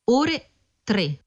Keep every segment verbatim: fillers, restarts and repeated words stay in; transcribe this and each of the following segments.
ore tre.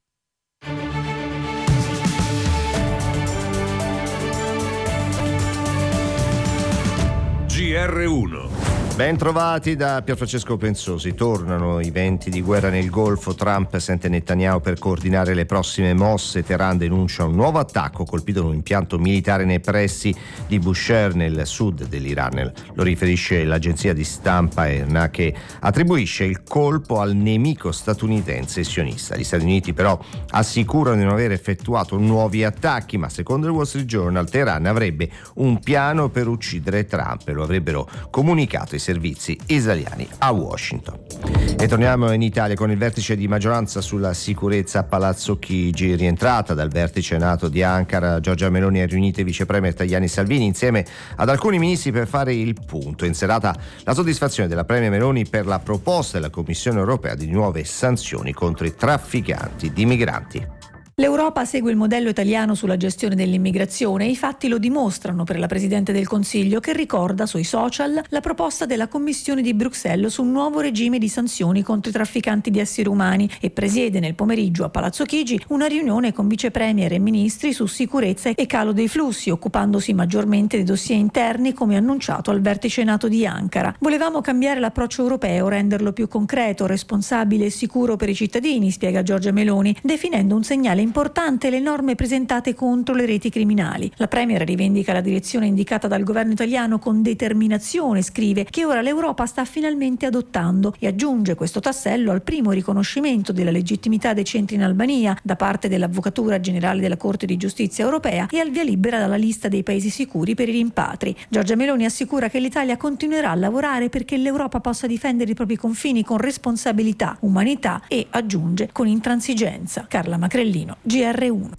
G R uno. Ben trovati da Pierfrancesco Pensosi. Tornano i venti di guerra nel Golfo. Trump sente Netanyahu per coordinare le prossime mosse. Teheran denuncia un nuovo attacco colpito un impianto militare nei pressi di Bushehr nel sud dell'Iran. Lo riferisce l'agenzia di stampa I R N A, che attribuisce il colpo al nemico statunitense sionista. Gli Stati Uniti però assicurano di non aver effettuato nuovi attacchi, ma secondo il Wall Street Journal Teheran avrebbe un piano per uccidere Trump e lo avrebbero comunicato i servizi israeliani a Washington. E torniamo in Italia con il vertice di maggioranza sulla sicurezza a Palazzo Chigi. Rientrata dal vertice NATO di Ankara, Giorgia Meloni ha riunito i vice premier Tajani e Salvini insieme ad alcuni ministri per fare il punto. In serata la soddisfazione della premier Meloni per la proposta della Commissione europea di nuove sanzioni contro i trafficanti di migranti. L'Europa segue il modello italiano sulla gestione dell'immigrazione e i fatti lo dimostrano per la Presidente del Consiglio, che ricorda sui social la proposta della Commissione di Bruxelles su un nuovo regime di sanzioni contro i trafficanti di esseri umani e presiede nel pomeriggio a Palazzo Chigi una riunione con vice premier e ministri su sicurezza e calo dei flussi, occupandosi maggiormente dei dossier interni come annunciato al vertice NATO di Ankara. Volevamo cambiare l'approccio europeo, renderlo più concreto, responsabile e sicuro per i cittadini, spiega Giorgia Meloni, definendo un segnale importante le norme presentate contro le reti criminali. La Premier rivendica la direzione indicata dal governo italiano con determinazione, scrive, che ora l'Europa sta finalmente adottando, e aggiunge questo tassello al primo riconoscimento della legittimità dei centri in Albania da parte dell'Avvocatura Generale della Corte di Giustizia Europea e al via libera dalla lista dei paesi sicuri per i rimpatri. Giorgia Meloni assicura che l'Italia continuerà a lavorare perché l'Europa possa difendere i propri confini con responsabilità, umanità e, aggiunge, con intransigenza. Carla Macrellino, G R uno.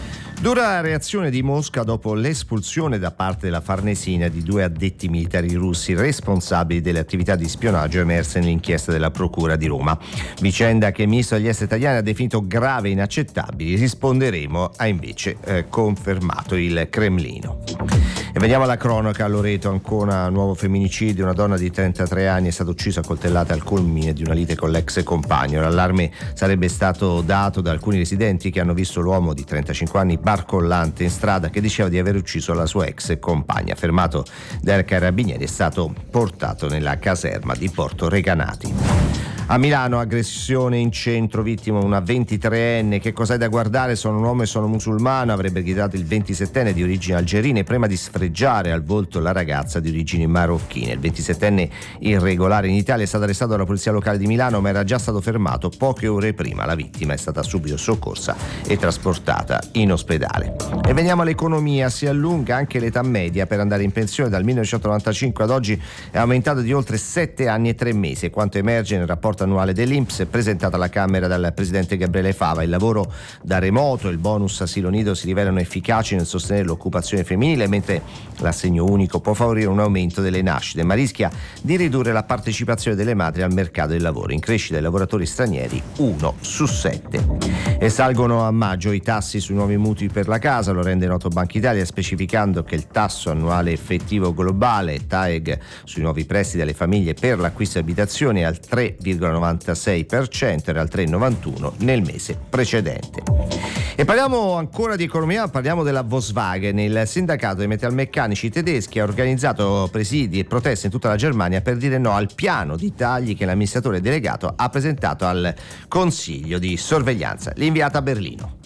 Dura reazione di Mosca dopo l'espulsione da parte della Farnesina di due addetti militari russi responsabili delle attività di spionaggio emerse nell'inchiesta della Procura di Roma. Vicenda che il ministro degli esteri italiano ha definito grave e inaccettabile. Risponderemo, ha invece eh, confermato il Cremlino. E veniamo alla cronaca. A Loreto ancora nuovo femminicidio. Una donna di trentatré anni è stata uccisa a coltellate al culmine di una lite con l'ex compagno. L'allarme sarebbe stato dato da alcuni residenti che hanno visto l'uomo di trentacinque anni barcollante in strada, che diceva di aver ucciso la sua ex compagna. Fermato dai carabinieri, è stato portato nella caserma di Porto Recanati. A Milano, aggressione in centro, vittima una ventitreenne. Che cos'è da guardare? Sono un uomo e sono musulmano, avrebbe gridato il ventisettenne di origini algerine prima di sfregiare al volto la ragazza di origini marocchine. Il ventisettenne irregolare in Italia è stato arrestato dalla polizia locale di Milano, ma era già stato fermato poche ore prima. La vittima è stata subito soccorsa e trasportata in ospedale. E veniamo all'economia. Si allunga anche l'età media per andare in pensione. Dal millenovecentonovantacinque ad oggi è aumentata di oltre sette anni e tre mesi, quanto emerge nel rapporto annuale dell'I N P S presentato alla Camera dal presidente Gabriele Fava. Il lavoro da remoto e il bonus asilo nido si rivelano efficaci nel sostenere l'occupazione femminile, mentre l'assegno unico può favorire un aumento delle nascite, ma rischia di ridurre la partecipazione delle madri al mercato del lavoro. In crescita i lavoratori stranieri, uno su sette. E salgono a maggio i tassi sui nuovi mutui per la casa. Lo rende noto Banca Italia, specificando che il tasso annuale effettivo globale T A E G sui nuovi prestiti alle famiglie per l'acquisto di abitazione è al tre virgola novantasei per cento, era al tre virgola novantuno nel mese precedente. E parliamo ancora di economia, parliamo della Volkswagen. Il sindacato dei metalmeccanici tedeschi ha organizzato presidi e proteste in tutta la Germania per dire no al piano di tagli che l'amministratore delegato ha presentato al Consiglio di sorveglianza. L'inviata a Berlino.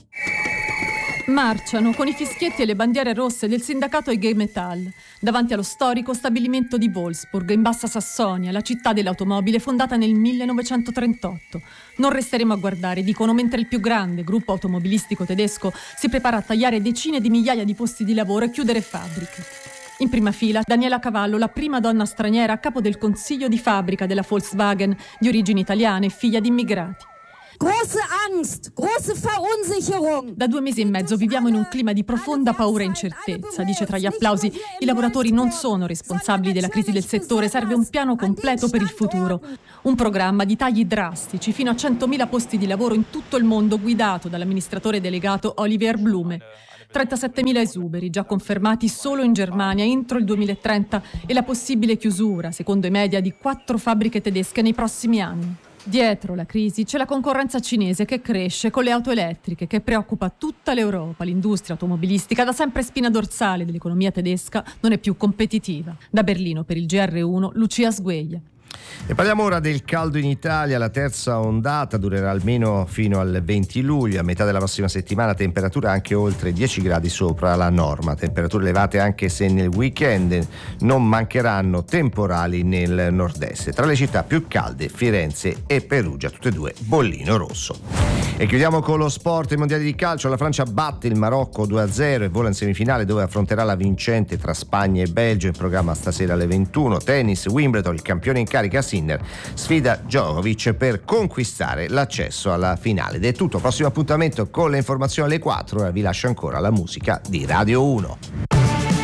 Marciano con i fischietti e le bandiere rosse del sindacato I G Metall davanti allo storico stabilimento di Wolfsburg in Bassa Sassonia, la città dell'automobile fondata nel millenovecentotrentotto. Non resteremo a guardare, dicono, mentre il più grande gruppo automobilistico tedesco si prepara a tagliare decine di migliaia di posti di lavoro e chiudere fabbriche. In prima fila Daniela Cavallo, la prima donna straniera a capo del consiglio di fabbrica della Volkswagen, di origini italiane e figlia di immigrati. Große Angst, große Verunsicherung. Da due mesi e mezzo viviamo in un clima di profonda paura e incertezza, dice tra gli applausi. I lavoratori non sono responsabili della crisi del settore, serve un piano completo per il futuro. Un programma di tagli drastici, fino a centomila posti di lavoro in tutto il mondo, guidato dall'amministratore delegato Olivier Blume. trentasettemila esuberi, già confermati solo in Germania entro il duemilatrenta, e la possibile chiusura, secondo i media, di quattro fabbriche tedesche nei prossimi anni. Dietro la crisi c'è la concorrenza cinese che cresce con le auto elettriche, che preoccupa tutta l'Europa. L'industria automobilistica, da sempre spina dorsale dell'economia tedesca, non è più competitiva. Da Berlino per il G R uno, Lucia Sgueglia. E parliamo ora del caldo in Italia. La terza ondata durerà almeno fino al venti luglio. A metà della prossima settimana temperature anche oltre dieci gradi sopra la norma. Temperature elevate anche se nel weekend non mancheranno temporali nel nord-est. Tra le città più calde Firenze e Perugia, tutte e due bollino rosso. E chiudiamo con lo sport. I mondiali di calcio. La Francia batte il Marocco due a zero e vola in semifinale, dove affronterà la vincente tra Spagna e Belgio. In programma stasera alle ventuno. Tennis, Wimbledon, il campione in carica Sinner sfida Djokovic per conquistare l'accesso alla finale. Ed è tutto. Prossimo appuntamento con le informazioni alle quattro. Ora vi lascio ancora la musica di Radio uno.